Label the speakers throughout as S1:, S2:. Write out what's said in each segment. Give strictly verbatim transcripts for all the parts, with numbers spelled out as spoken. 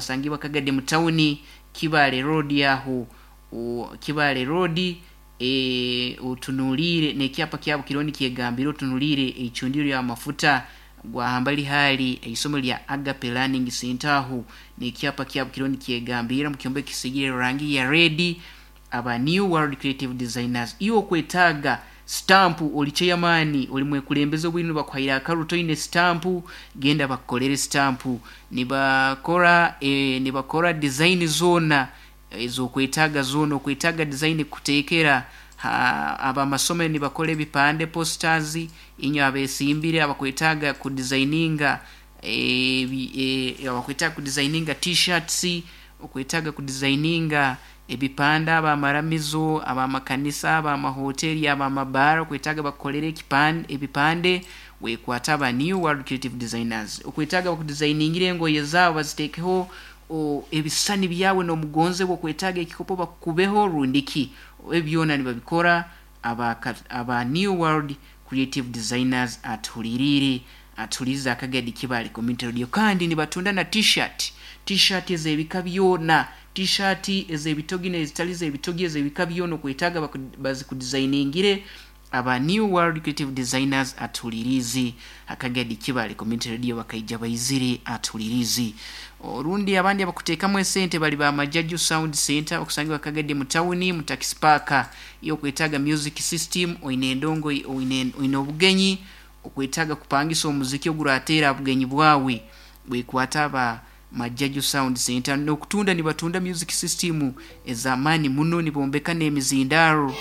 S1: basangibwa kagadde mu town Kibale Road aho Kibale Road e utunulire ne kyapa kyabo kironi kyegambira utunulire echundiro ya mafuta gwa hambali hali isomo lya Agape Learning Center aho ne kyapa kyabo kironi kyegambira mu kyombe kisigire rangi ya red aba New World Creative Designers iyo kwetaga stamp oli chairman oli mwekulembeze bwinu bakwayira akaruto ine stamp genda bakolere stamp ni bakora e, ni bakora design zona ezo kwetaga zona kwetaga design kutekera ha, aba masome ni bakole bipande posters inyo abesimbire abakwetaga ku designinga e, e abakwetaga ku designinga t-shirts okwetaga ku designinga ebipanda aba maramizo aba makanisa aba mahoteli aba mabara kwetaga bakolere kipande ebipande we kwataba New World Creative Designers okwetaga ku designingira ngo yezabo bazitekeho o ebisani byawe no mugonze bwo kwetaga ikikopo bakubeho rundiki ebyona ni babikora aba aba New World Creative Designers atuliriri atuliza akagadi Kibale community radio kandi ni batunda na t-shirt t-shirt ezebika byona t-shirt ezebitogine ezitalize ebitogi ezebika byono kwetaga bazi ku designingire aba New World Creative Designers atulirizi akagadi Kibale community radio bakayija bayizire atulirizi orundi abandi abakuteka mwe sente bali ba Majaju Sound Center okusangwa akagadi mu town mu taxi park iyo kwetaga music system oinendongo oine obugenyi okwetaga kupangisa omuziki oguratera abugenyi bwawe bwe kwataba Majaju Sound Center no kutunda ni batunda music system ezamani muno ni bombeka nemizindaro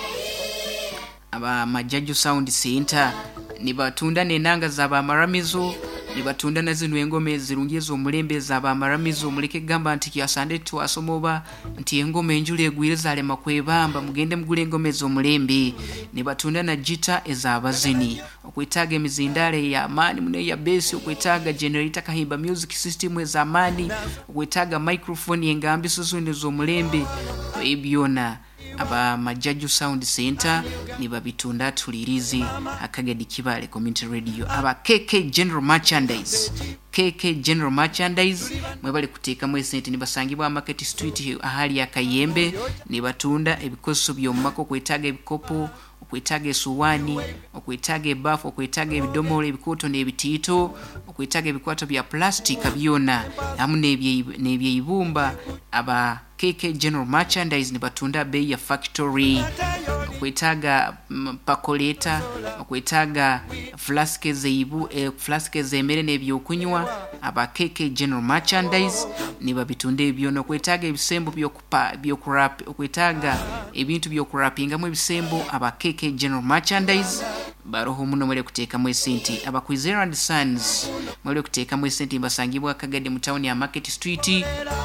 S1: aba Majaju Sound Center ni batunda nenanga za ba maramizo ni batunda na zinu engome zirungizo mulembe za ba maramizo muleke gamba nti kyasande tu asomoba nti engome enjule egwireza ale makwebamba mugende mugule engome zo mulembe ni batunda na jita ezabazini okwetaga emizindale ya amani mune ya bass okwetaga generator kahimba music system ezamani okwetaga microphone yengambi susune zo mulembe ebyona aba Majaju Sound Center ni babitunda tulirizi akagadi Kibale community radio aba K K General Merchandise K K General Merchandise mwebale kuteka mwesente ni basangibwa Market Street ahali ya Kayembe ni batunda ebikoso byomako kwetaga ebikopo okwetaga esuwani okwetaga ebafu okwetaga ebidomole ebikoto nebitito okwetaga ebikwato bya plastic byona hamune nebye ibumba aba K K General Merchandise ni batunda bei ya factory okwetaga pakoleta okwetaga flaske zeibu eh, flaske zemere nebyokunywa aba K K General Merchandise ni babitunde ebyono okwetaga ebisembo byokupa byokurap okwetaga ebintu byokurapinga mu ebisembo aba K K General Merchandise baroho muno mwele kuteka mwesenti aba Kwizera and Sons mwele kuteka mwesenti basangibwa akagade mu town ya Market Street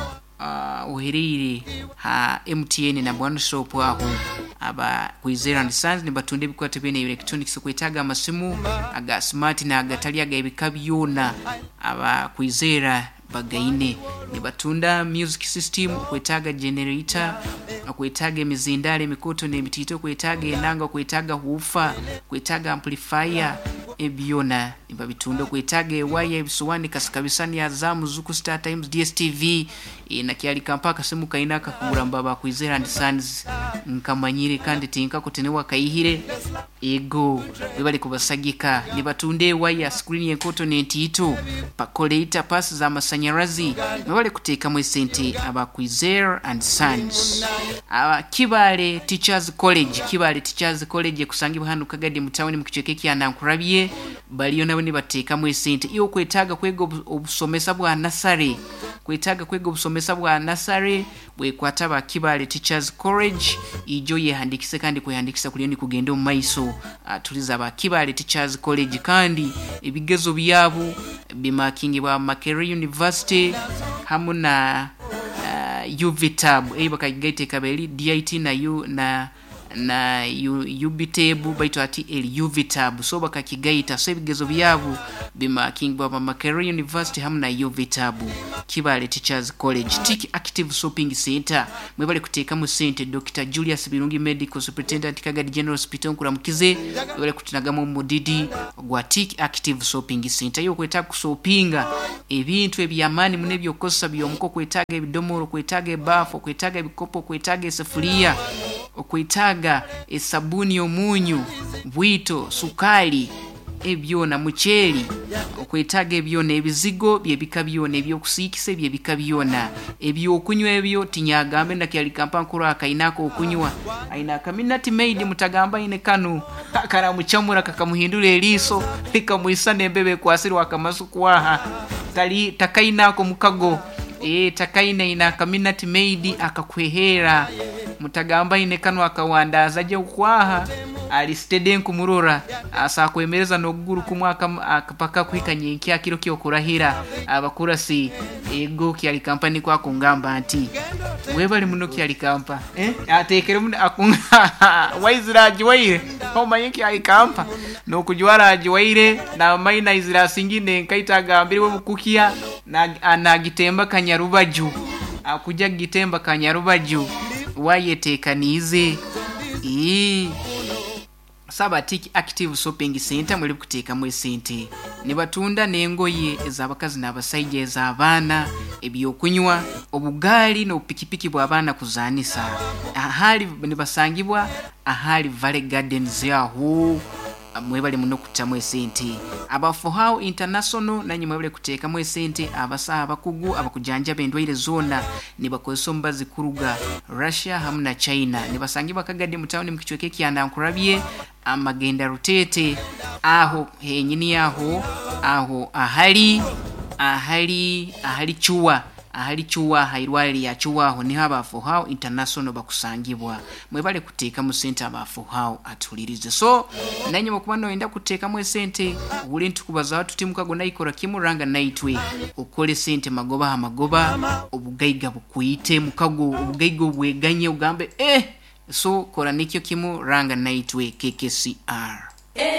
S1: uh, uhiriri ha M T N na Bwana Shop aho aba Kwizera and Sons ni batunde bikwate bene electronics kwetaga amasimu aga smart na agatali aga ebikabyona aba Kwizera bagaine ni batunda music system kwetaga generator kwetaga emizindale mikoto nebitito kwetaga enanga kwetaga hufa kwetaga amplifier ebyona nibabitunda kwetaga wire ebisuwani kasikabisani ya zamu zuku Star Times D S T V na kyali kampaka simu kainaka kuguramba ba Kwizera and Sons nkamanyire kandi tinka kutenewa kayihire ego bibali kubasagika nibatunde wire screen yenkoto nentito pakoleta pass za masanyarazi bibali kuteka mwesente aba Kwizera and Sons aba Kibale Teachers College Kibale Teachers College kusangibwa hanu kagadi mu town mu kichekeki anankurabye baliyo nabo ni bateka mwesente iyo kwetaga kwego obusomesa bwa nasare kwetaga kwego obusomesa bwa nasare bwe kwataba Kibale Teachers College ijo yehandikise kandi kuhandikisa kuliyoni kugenda mu maiso tuliza ba Kibale Teachers College kandi ebigezo byabo bimakingibwa Makerere University hamuna uh, U V T A B eba kagite kabeli D I T na U na na ubitabu baito ati el uvitabu so bakakigaita so ebigezo byabo bimakingwa pa Makerere University hamwe na uvitabu Kibale Teachers College. Tiki Active Shopping Center mwebale kuteka mu center Doctor Julius Birungi Medical Superintendent Kagadi General Hospital nkuramukize mwebale kutinagamo mudidi gwa Tiki Active Shopping Center yo kwetaka kusopinga ebintu ebyamani mune byokosa byomuko kwetaga ebidomoro kwetaga ebafu kwetaga ebikopo kwetaga esefulia okwetaga esabuni omunyu bwito sukali ebyona mucheli okwetaga ebyona ebizigo byebika byona ebyokusikise byebika byona ebyo okunywa ebyo tinyagambe ndakyali kampankura akainako okunywa aina community made mutagamba ine kanu akara muchamura kakamuhindura eliso likamuisa nembebe kwasirwa akamasukwaha tali takainako mukago eh takaina ina community made akakwehera mutagamba ine kanu akawandaza je ukwaha alistede nkumurora asa kwemereza no guru kumwaka akapaka kwikanye nkya kiro kyokurahira abakurasi ego kyali company kwa kungamba anti webali muno kyali kampa eh atekere muno akunga waizira jiwaire homa yiki alikampa no kujwara jiwaire na maina izira singine nkaitaga mbiri we bukukia na anagitemba kanyarubaju akuja gitemba kanyarubaju wayetekanize eh Saba Tiki Active Shopping Center mweli kuteka mwe sente ne batunda nengoye ezabakazi n'abasajja ezabana ebyokunywa obugali no pikipiki bwa abana kuzanisa ahali ne basangibwa ahali Valley Gardens yaho mwebale muno kutamwe sente abafu hao international nanyi mwebale kuteka mwe sente abasa abakugu abakujanja bendwaire zona ne bakoso mbazi kuruga Russia hamna China ne basangibwa kagade mutawuni mkichweke kyanda nkurabye amagenda rutete aho henyini yaho aho ahali ahali ahali chuwa ahali chuwa hairwali ya chuwa ho ni habafu hao international bakusangibwa mwebale kuteka mu center abafu hao atulirize so nanyi mukubano enda kuteka mu sente uli ntukubaza watu timukago nayikora kimuranga naitwe ukole sente magoba ha magoba obugaiga bukuite mukago ubugaigo bweganye ugambe eh so kora nikyo kimu ranga naitwe K K C R.